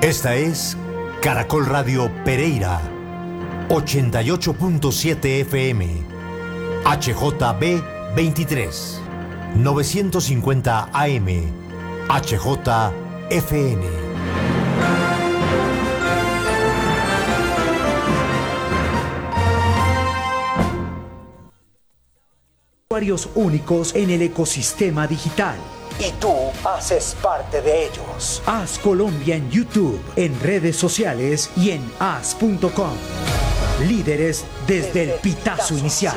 Esta es Caracol Radio Pereira, 88.7 FM, HJB 23, 950 AM, HJFN. Usuarios únicos en el ecosistema digital. Y tú haces parte de ellos. Haz Colombia en YouTube, en redes sociales y en haz.com. Líderes desde el pitazo inicial.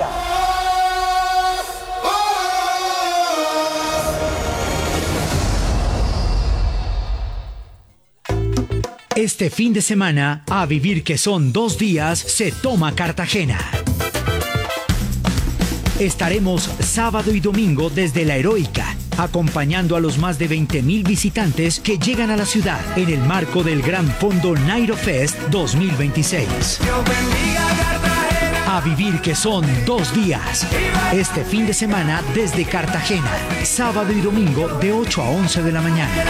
Este fin de semana, a vivir que son 2 días, se toma Cartagena. Estaremos sábado y domingo desde La Heroica, acompañando a los más de 20.000 visitantes que llegan a la ciudad en el marco del Gran Fondo Nairo Fest 2026. A vivir que son 2 días. Este fin de semana desde Cartagena, sábado y domingo de 8 a 11 de la mañana.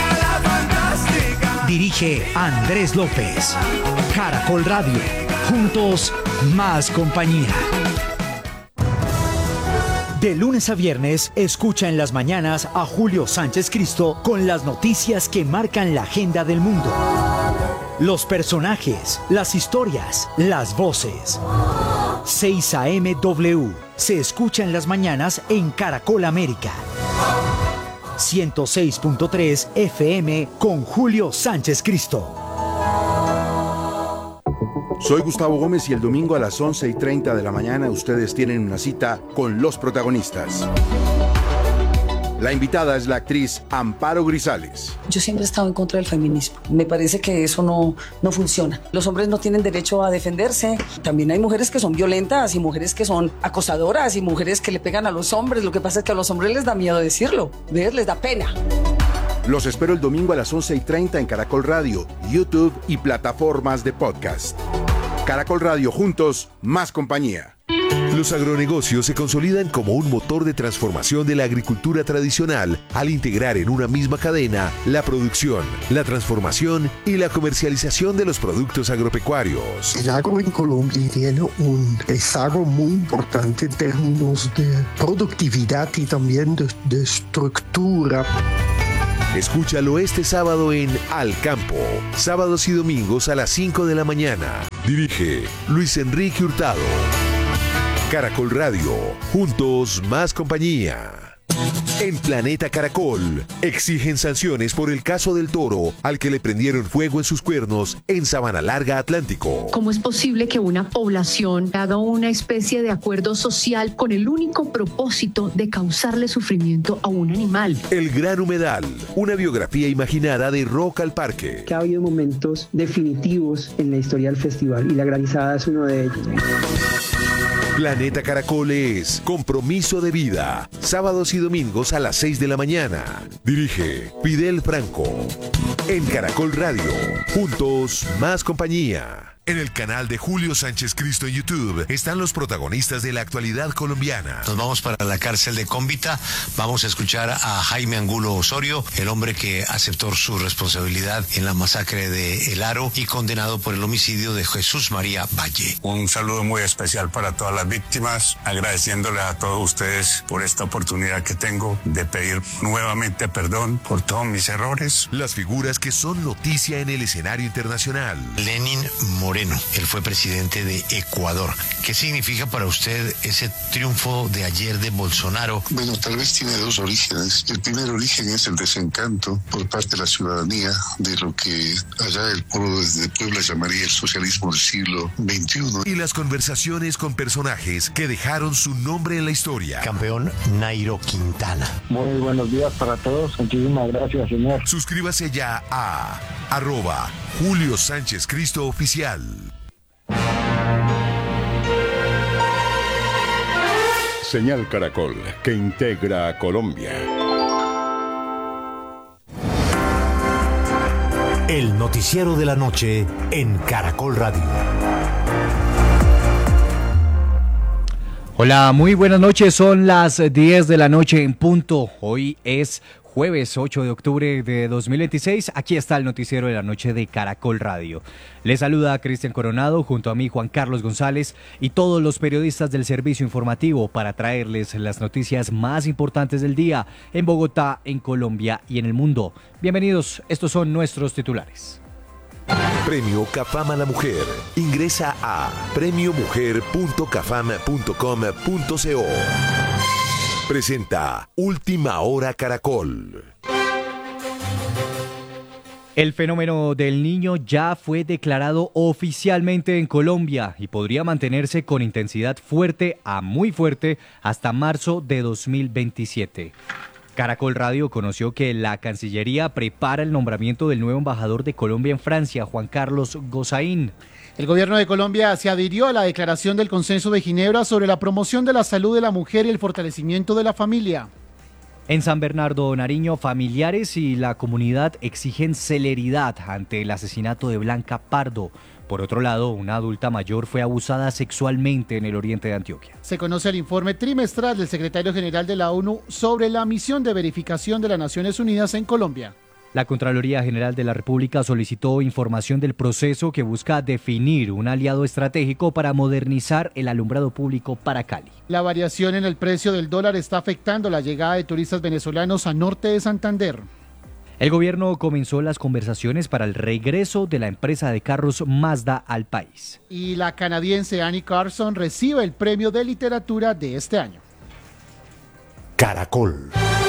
Dirige Andrés López. Caracol Radio. Juntos, más compañía. De lunes a viernes, escucha en las mañanas a Julio Sánchez Cristo con las noticias que marcan la agenda del mundo. Los personajes, las historias, las voces. 6 AM W se escucha en las mañanas en Caracol América. 106.3 FM con Julio Sánchez Cristo. Soy Gustavo Gómez y el domingo a las 11:30 de la mañana ustedes tienen una cita con los protagonistas. La invitada es la actriz Amparo Grisales. Yo siempre he estado en contra del feminismo. Me parece que eso no funciona. Los hombres no tienen derecho a defenderse. También hay mujeres que son violentas y mujeres que son acosadoras y mujeres que le pegan a los hombres. Lo que pasa es que a los hombres les da miedo decirlo. ¿Ves? Les da pena. Los espero el domingo a las 11:30 en Caracol Radio, YouTube y plataformas de podcast. Caracol Radio, juntos, más compañía. Los agronegocios se consolidan como un motor de transformación de la agricultura tradicional al integrar en una misma cadena la producción, la transformación y la comercialización de los productos agropecuarios. El agro en Colombia tiene un rezago muy importante en términos de productividad y también de estructura. Escúchalo este sábado en Al Campo, sábados y domingos a las 5 de la mañana. Dirige Luis Enrique Hurtado. Caracol Radio, juntos más compañía. En Planeta Caracol, exigen sanciones por el caso del toro al que le prendieron fuego en sus cuernos en Sabana Larga, Atlántico. ¿Cómo es posible que una población haga una especie de acuerdo social con el único propósito de causarle sufrimiento a un animal? El Gran Humedal, una biografía imaginada de Rock al Parque. Que ha habido momentos definitivos en la historia del festival y la granizada es uno de ellos. Planeta Caracol es Compromiso de Vida, sábados y domingos a las 6 de la mañana. Dirige Fidel Franco. En Caracol Radio, juntos, más compañía. En el canal de Julio Sánchez Cristo en YouTube están los protagonistas de la actualidad colombiana. Nos vamos para la cárcel de Cómbita. Vamos a escuchar a Jaime Angulo Osorio, el hombre que aceptó su responsabilidad en la masacre de El Aro y condenado por el homicidio de Jesús María Valle. Un saludo muy especial para todas las víctimas, agradeciéndole a todos ustedes por esta oportunidad que tengo de pedir nuevamente perdón por todos mis errores. Las figuras que son noticia en el escenario internacional. Lenín Moreno, él fue presidente de Ecuador. ¿Qué significa para usted ese triunfo de ayer de Bolsonaro? Bueno, tal vez tiene 2 orígenes. El primer origen es el desencanto por parte de la ciudadanía de lo que allá el pueblo desde Puebla llamaría el socialismo del siglo XXI. Y las conversaciones con personajes que dejaron su nombre en la historia. Campeón Nairo Quintana. Muy buenos días para todos. Muchísimas gracias, señor. Suscríbase ya a @Julio Sánchez Cristo Oficial. Señal Caracol, que integra a Colombia. El noticiero de la noche en Caracol Radio. Hola, muy buenas noches. Son las 10 de la noche en punto. Hoy es jueves 8 de octubre de 2026. Aquí está el noticiero de la noche de Caracol Radio. Les saluda Cristian Coronado, junto a mí Juan Carlos González y todos los periodistas del servicio informativo para traerles las noticias más importantes del día en Bogotá, en Colombia y en el mundo. Bienvenidos, estos son nuestros titulares. Premio CAFAM a la Mujer. Ingresa a premiomujer.cafam.com.co. Presenta Última Hora Caracol. El fenómeno del Niño ya fue declarado oficialmente en Colombia y podría mantenerse con intensidad fuerte a muy fuerte hasta marzo de 2027. Caracol Radio conoció que la Cancillería prepara el nombramiento del nuevo embajador de Colombia en Francia, Juan Carlos Gozaín. El gobierno de Colombia se adhirió a la declaración del Consenso de Ginebra sobre la promoción de la salud de la mujer y el fortalecimiento de la familia. En San Bernardo, Nariño, familiares y la comunidad exigen celeridad ante el asesinato de Blanca Pardo. Por otro lado, una adulta mayor fue abusada sexualmente en el oriente de Antioquia. Se conoce el informe trimestral del secretario general de la ONU sobre la misión de verificación de las Naciones Unidas en Colombia. La Contraloría General de la República solicitó información del proceso que busca definir un aliado estratégico para modernizar el alumbrado público para Cali. La variación en el precio del dólar está afectando la llegada de turistas venezolanos a norte de Santander. El gobierno comenzó las conversaciones para el regreso de la empresa de carros Mazda al país. Y la canadiense Annie Carson recibe el premio de literatura de este año. Caracol.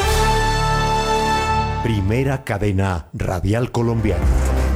Primera cadena radial colombiana.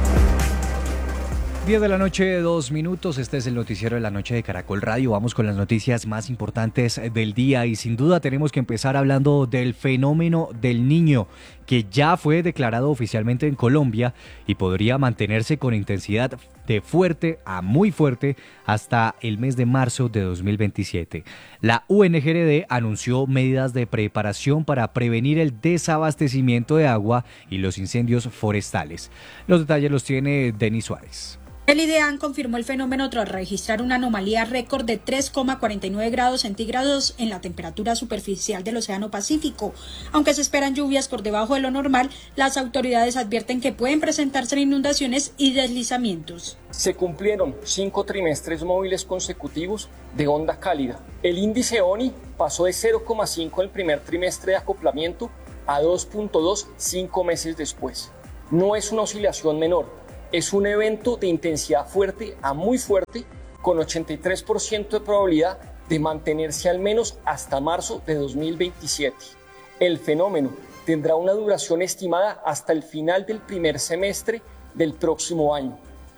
10 de la noche, 2 minutos. Este es el noticiero de la noche de Caracol Radio. Vamos con las noticias más importantes del día y sin duda tenemos que empezar hablando del fenómeno del Niño, que ya fue declarado oficialmente en Colombia y podría mantenerse con intensidad de fuerte a muy fuerte hasta el mes de marzo de 2027. La UNGRD anunció medidas de preparación para prevenir el desabastecimiento de agua y los incendios forestales. Los detalles los tiene Denis Suárez. El IDEAN confirmó el fenómeno tras registrar una anomalía récord de 3,49 grados centígrados en la temperatura superficial del Océano Pacífico. Aunque se esperan lluvias por debajo de lo normal, las autoridades advierten que pueden presentarse inundaciones y deslizamientos. Se cumplieron 5 trimestres móviles consecutivos de onda cálida. El índice ONI pasó de 0,5 el primer trimestre de acoplamiento a 2,2 5 meses después. No es una oscilación menor. Es un evento de intensidad fuerte a muy fuerte, con 83% de probabilidad de mantenerse al menos hasta marzo de 2027. El fenómeno tendrá una duración estimada hasta el final del primer semestre del próximo año.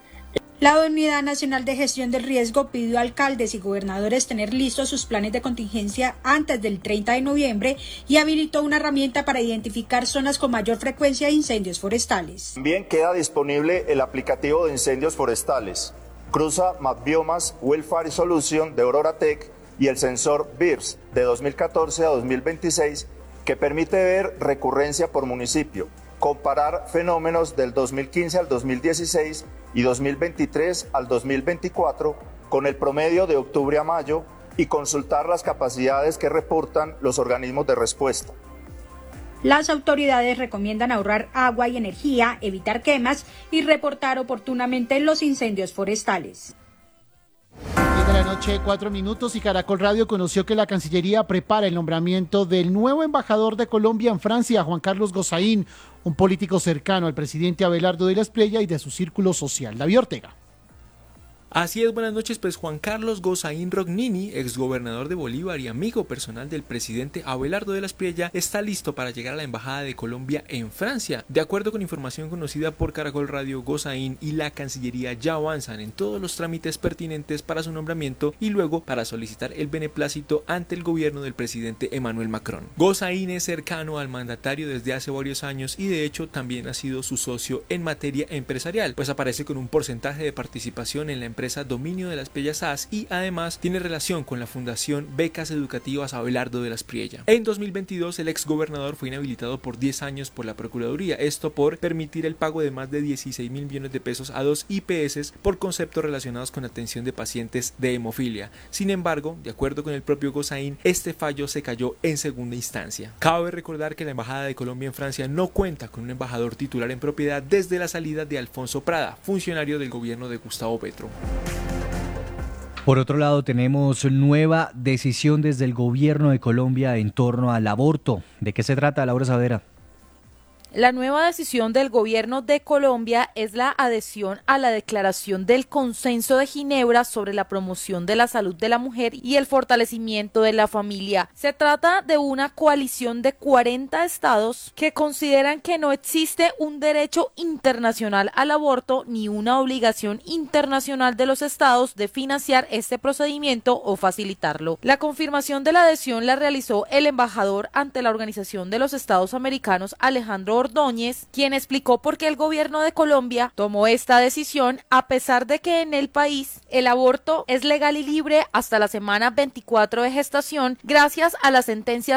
La Unidad Nacional de Gestión del Riesgo pidió a alcaldes y gobernadores tener listos sus planes de contingencia antes del 30 de noviembre y habilitó una herramienta para identificar zonas con mayor frecuencia de incendios forestales. También queda disponible el aplicativo de incendios forestales, Cruza MapBiomas Wildfire Solution de Aurora Tech y el sensor BIRS de 2014 a 2026 que permite ver recurrencia por municipio, comparar fenómenos del 2015 al 2016 y 2023 al 2024 con el promedio de octubre a mayo y consultar las capacidades que reportan los organismos de respuesta. Las autoridades recomiendan ahorrar agua y energía, evitar quemas y reportar oportunamente los incendios forestales. 10 de la noche, 4 minutos y Caracol Radio conoció que la Cancillería prepara el nombramiento del nuevo embajador de Colombia en Francia, Juan Carlos Gozaín, un político cercano al presidente Abelardo de la Espriella y de su círculo social. David Ortega. Así es, buenas noches, pues Juan Carlos Gozaín Rognini, exgobernador de Bolívar y amigo personal del presidente Abelardo de la Espriella, está listo para llegar a la Embajada de Colombia en Francia. De acuerdo con información conocida por Caracol Radio, Gozaín y la Cancillería ya avanzan en todos los trámites pertinentes para su nombramiento y luego para solicitar el beneplácito ante el gobierno del presidente Emmanuel Macron. Gozaín es cercano al mandatario desde hace varios años y de hecho también ha sido su socio en materia empresarial, pues aparece con un porcentaje de participación en la empresa empresa Dominio de las Priellas SAS y además tiene relación con la Fundación Becas Educativas Abelardo de las Priella. En 2022 el exgobernador fue inhabilitado por 10 años por la Procuraduría, esto por permitir el pago de más de 16.000 millones de pesos a 2 IPS por conceptos relacionados con atención de pacientes de hemofilia. Sin embargo, de acuerdo con el propio Gosaín, este fallo se cayó en segunda instancia. Cabe recordar que la Embajada de Colombia en Francia no cuenta con un embajador titular en propiedad desde la salida de Alfonso Prada, funcionario del gobierno de Gustavo Petro. Por otro lado, tenemos nueva decisión desde el gobierno de Colombia en torno al aborto. ¿De qué se trata, Laura Saavedra? La nueva decisión del gobierno de Colombia es la adhesión a la declaración del Consenso de Ginebra sobre la promoción de la salud de la mujer y el fortalecimiento de la familia. Se trata de una coalición de 40 estados que consideran que no existe un derecho internacional al aborto ni una obligación internacional de los estados de financiar este procedimiento o facilitarlo. La confirmación de la adhesión la realizó el embajador ante la Organización de los Estados Americanos, Alejandro Ordóñez, quien explicó por qué el gobierno de Colombia tomó esta decisión a pesar de que en el país el aborto es legal y libre hasta la semana 24 de gestación gracias a la sentencia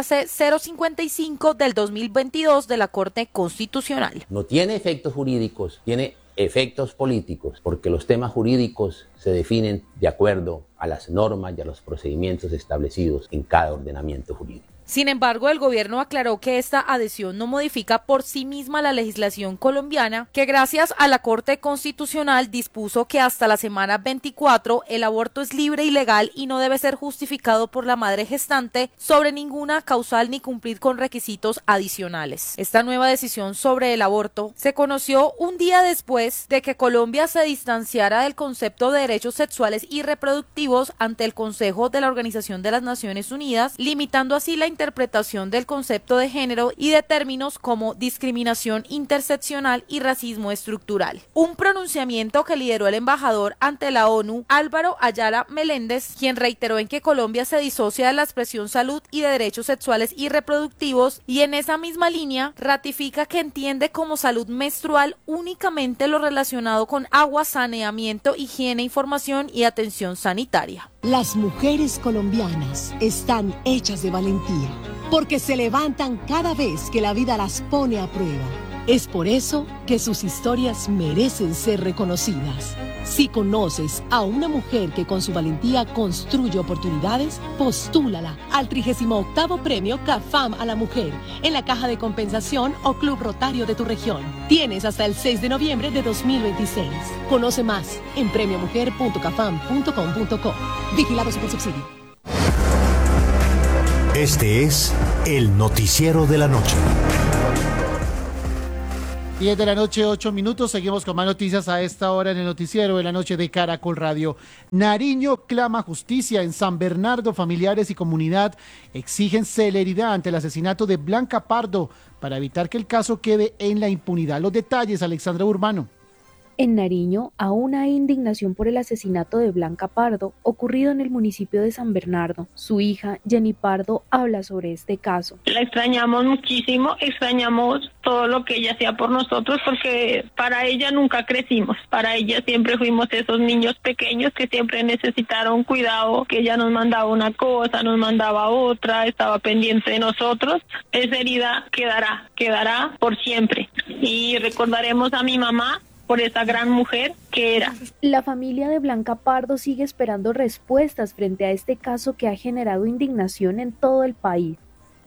C-055 del 2022 de la Corte Constitucional. No tiene efectos jurídicos, tiene efectos políticos, porque los temas jurídicos se definen de acuerdo a las normas y a los procedimientos establecidos en cada ordenamiento jurídico. Sin embargo, el gobierno aclaró que esta adhesión no modifica por sí misma la legislación colombiana, que gracias a la Corte Constitucional dispuso que hasta la semana 24 el aborto es libre y legal y no debe ser justificado por la madre gestante sobre ninguna causal ni cumplir con requisitos adicionales. Esta nueva decisión sobre el aborto se conoció un día después de que Colombia se distanciara del concepto de derechos sexuales y reproductivos ante el Consejo de la Organización de las Naciones Unidas, limitando así la interpretación del concepto de género y de términos como discriminación interseccional y racismo estructural. Un pronunciamiento que lideró el embajador ante la ONU, Álvaro Ayala Meléndez, quien reiteró en que Colombia se disocia de la expresión salud y de derechos sexuales y reproductivos y en esa misma línea ratifica que entiende como salud menstrual únicamente lo relacionado con agua, saneamiento, higiene, información y atención sanitaria. Las mujeres colombianas están hechas de valentía, porque se levantan cada vez que la vida las pone a prueba. Es por eso que sus historias merecen ser reconocidas. Si conoces a una mujer que con su valentía construye oportunidades, postúlala al 38º Premio CAFAM a la Mujer en la Caja de Compensación o Club Rotario de tu región. Tienes hasta el 6 de noviembre de 2026. Conoce más en premiomujer.cafam.com.co. Vigilado Supersubsidio. Este es el noticiero de la noche. 10 de la noche, 8 minutos. Seguimos con más noticias a esta hora en el noticiero de la noche de Caracol Radio. Nariño clama justicia. En San Bernardo, familiares y comunidad exigen celeridad ante el asesinato de Blanca Pardo para evitar que el caso quede en la impunidad. Los detalles, Alexandra Urbano. En Nariño, aún hay indignación por el asesinato de Blanca Pardo, ocurrido en el municipio de San Bernardo. Su hija, Jenny Pardo, habla sobre este caso. La extrañamos muchísimo, extrañamos todo lo que ella hacía por nosotros, porque para ella nunca crecimos. Para ella siempre fuimos esos niños pequeños que siempre necesitaron cuidado, que ella nos mandaba una cosa, nos mandaba otra, estaba pendiente de nosotros. Esa herida quedará por siempre. Y recordaremos a mi mamá por esa gran mujer que era. La familia de Blanca Pardo sigue esperando respuestas frente a este caso que ha generado indignación en todo el país.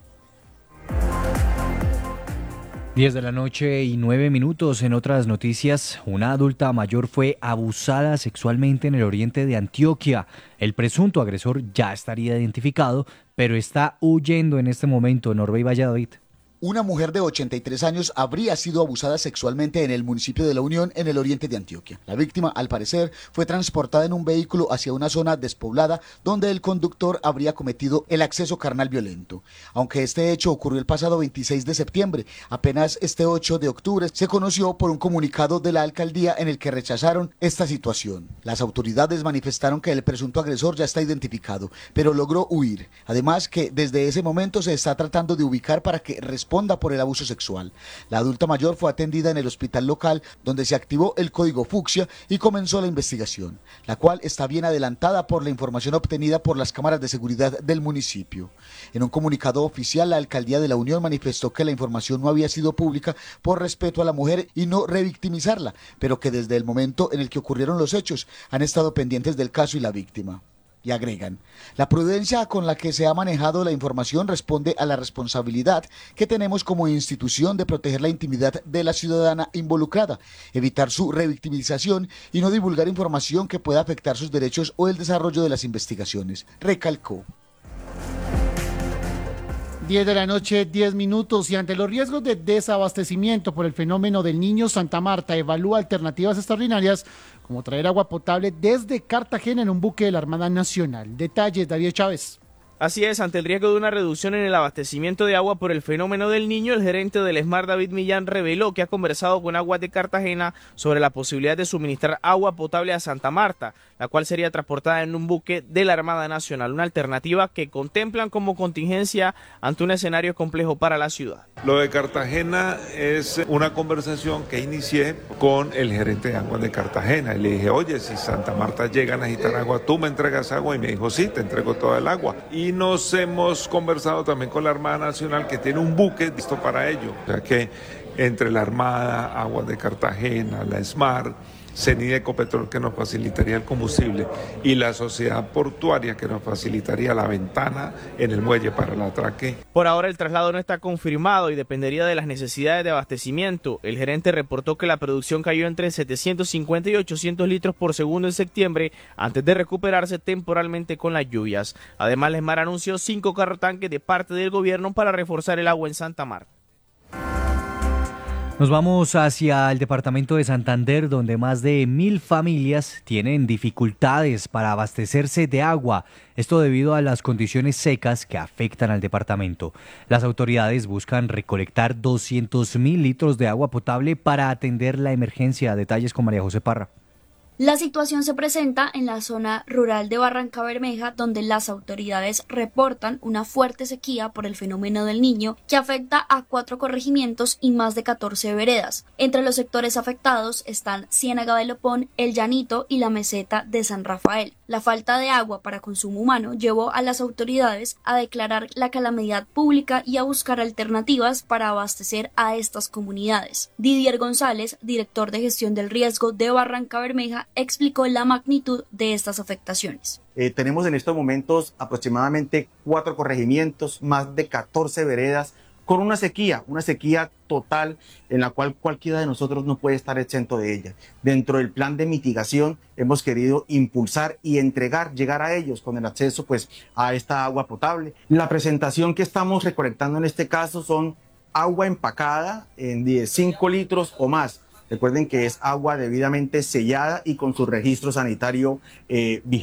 10 de la noche y 9 minutos. En otras noticias, una adulta mayor fue abusada sexualmente en el oriente de Antioquia. El presunto agresor ya estaría identificado, pero está huyendo en este momento. Norbey Valladolid. Una mujer de 83 años habría sido abusada sexualmente en el municipio de La Unión, en el oriente de Antioquia. La víctima, al parecer, fue transportada en un vehículo hacia una zona despoblada donde el conductor habría cometido el acceso carnal violento. Aunque este hecho ocurrió el pasado 26 de septiembre, apenas este 8 de octubre se conoció por un comunicado de la alcaldía en el que rechazaron esta situación. Las autoridades manifestaron que el presunto agresor ya está identificado, pero logró huir. Además, que desde ese momento se está tratando de ubicar para que responda responda por el abuso sexual. La adulta mayor fue atendida en el hospital local, donde se activó el código fucsia y comenzó la investigación, la cual está bien adelantada por la información obtenida por las cámaras de seguridad del municipio. En un comunicado oficial, la Alcaldía de la Unión manifestó que la información no había sido pública por respeto a la mujer y no revictimizarla, pero que desde el momento en el que ocurrieron los hechos han estado pendientes del caso y la víctima. Y agregan, la prudencia con la que se ha manejado la información responde a la responsabilidad que tenemos como institución de proteger la intimidad de la ciudadana involucrada, evitar su revictimización y no divulgar información que pueda afectar sus derechos o el desarrollo de las investigaciones, recalcó. 10 de la noche, 10 minutos, y ante los riesgos de desabastecimiento por el fenómeno del Niño, Santa Marta evalúa alternativas extraordinarias como traer agua potable desde Cartagena en un buque de la Armada Nacional. Detalles, David Chávez. Así es, ante el riesgo de una reducción en el abastecimiento de agua por el fenómeno del Niño, el gerente del ESMAR, David Millán, reveló que ha conversado con Aguas de Cartagena sobre la posibilidad de suministrar agua potable a Santa Marta, la cual sería transportada en un buque de la Armada Nacional, una alternativa que contemplan como contingencia ante un escenario complejo para la ciudad. Lo de Cartagena es una conversación que inicié con el gerente de Aguas de Cartagena y le dije, oye, si Santa Marta llega a necesitar agua, ¿tú me entregas agua? Y me dijo, sí, te entrego toda el agua. Y nos hemos conversado también con la Armada Nacional, que tiene un buque listo para ello. O sea que entre la Armada, Aguas de Cartagena, la ESMAR, CENID Ecopetrol, que nos facilitaría el combustible, y la sociedad portuaria, que nos facilitaría la ventana en el muelle para el atraque. Por ahora el traslado no está confirmado y dependería de las necesidades de abastecimiento. El gerente reportó que la producción cayó entre 750 y 800 litros por segundo en septiembre, antes de recuperarse temporalmente con las lluvias. Además, la ESMAR anunció 5 carrotanques de parte del gobierno para reforzar el agua en Santa Marta. Nos vamos hacia el departamento de Santander, donde más de 1.000 familias tienen dificultades para abastecerse de agua. Esto debido a las condiciones secas que afectan al departamento. Las autoridades buscan recolectar 200.000 litros de agua potable para atender la emergencia. Detalles con María José Parra. La situación se presenta en la zona rural de Barrancabermeja, donde las autoridades reportan una fuerte sequía por el fenómeno del Niño que afecta a 4 corregimientos y más de 14 veredas. Entre los sectores afectados están Ciénaga de Lopón, El Llanito y la meseta de San Rafael. La falta de agua para consumo humano llevó a las autoridades a declarar la calamidad pública y a buscar alternativas para abastecer a estas comunidades. Didier González, director de gestión del riesgo de Barrancabermeja, explicó la magnitud de estas afectaciones. Tenemos en estos momentos aproximadamente 4 corregimientos, más de 14 veredas, con una sequía total en la cual cualquiera de nosotros no puede estar exento de ella. Dentro del plan de mitigación hemos querido impulsar y llegar a ellos con el acceso a esta agua potable. La presentación que estamos recolectando en este caso son agua empacada en 5 litros o más. Recuerden que es agua debidamente sellada y con su registro sanitario vigente.